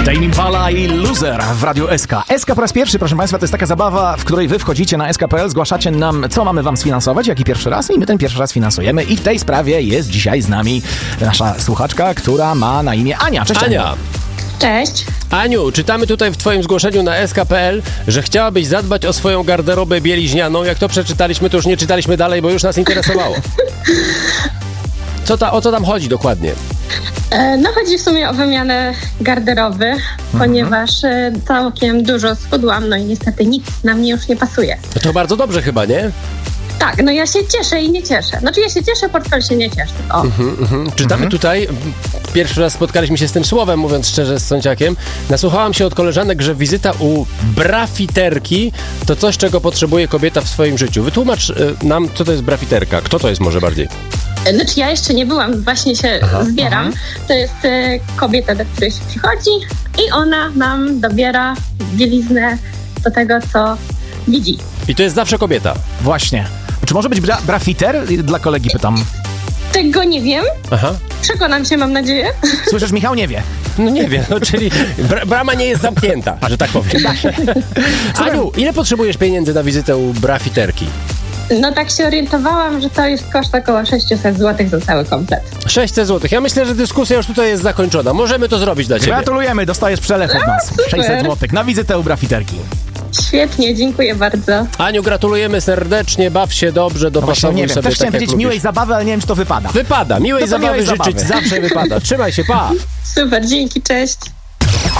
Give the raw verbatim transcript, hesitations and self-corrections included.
Tame Impala i Loser w Radiu S K. S K po raz pierwszy, proszę Państwa, to jest taka zabawa, w której wy wchodzicie na S K kropka P L, zgłaszacie nam, co mamy wam sfinansować, jaki pierwszy raz, i my ten pierwszy raz finansujemy. I w tej sprawie jest dzisiaj z nami nasza słuchaczka, która ma na imię Ania. Cześć, Ania. Ania. Cześć. Aniu, czytamy tutaj w twoim zgłoszeniu na S K kropka P L, że chciałabyś zadbać o swoją garderobę bieliźnianą. Jak to przeczytaliśmy, to już nie czytaliśmy dalej, bo już nas interesowało. Co ta, o co tam chodzi dokładnie? E, no chodzi w sumie o wymianę garderoby, mhm. ponieważ e, całkiem dużo schudłam, no i niestety nic na mnie już nie pasuje. No to bardzo dobrze chyba, nie? Tak, no ja się cieszę i nie cieszę. Znaczy ja się cieszę, portfel się nie cieszy. O. Mhm, mhm. Czytamy mhm. tutaj, pierwszy raz spotkaliśmy się z tym słowem, mówiąc szczerze, z Sąciakiem. Nasłuchałam się od koleżanek, że wizyta u brafiterki to coś, czego potrzebuje kobieta w swoim życiu. Wytłumacz y, nam, co to jest brafiterka. Kto to jest może bardziej? Znaczy ja jeszcze nie byłam, właśnie się aha, zbieram. Aha. To jest e, kobieta, do której się przychodzi i ona nam dobiera bieliznę do tego, co widzi. I to jest zawsze kobieta? Właśnie. Czy może być bra- brafiter? Dla kolegi pytam. Tego nie wiem. Aha. Przekonam się, mam nadzieję. Słyszysz, Michał nie wie. No nie wiem, no, czyli bra- brama nie jest zamknięta, że tak powiem. Aniu, ile potrzebujesz pieniędzy na wizytę u brafiterki? No tak się orientowałam, że to jest koszt około sześćset złotych za cały komplet. sześćset złotych. Ja myślę, że dyskusja już tutaj jest zakończona. Możemy to zrobić dla ciebie. Gratulujemy, dostajesz przelew od nas. A, sześćset złotych na wizytę u brafiterki. Świetnie, dziękuję bardzo. Aniu, gratulujemy serdecznie, baw się dobrze, dopasowuj no nie wiem, sobie też tak, chciałem powiedzieć lubisz. miłej zabawy, ale nie wiem, czy to wypada. Wypada, miłej no zabawy miłej życzyć zabawy. zawsze wypada. Trzymaj się, pa! Super, dzięki, cześć.